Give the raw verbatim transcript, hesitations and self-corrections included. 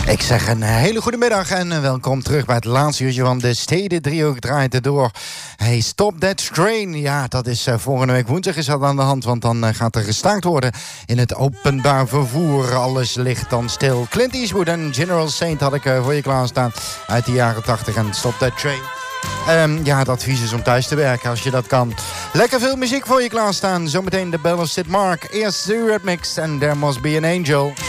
Ik zeg een hele goede middag en welkom terug bij het laatste uurtje van de Steden Driehoek draait het door. Hey, Stop That Train. Ja, dat is uh, volgende week woensdag is dat aan de hand, want dan uh, gaat er gestaakt worden in het openbaar vervoer. Alles ligt dan stil. Clint Eastwood en General Saint had ik uh, voor je klaarstaan uit de jaren tachtig en Stop That Train. Um, ja, het advies is om thuis te werken als je dat kan. Lekker veel muziek voor je klaarstaan. Zometeen de Bell of Sid Mark. Eerst The Eurythmics en There Must Be an Angel.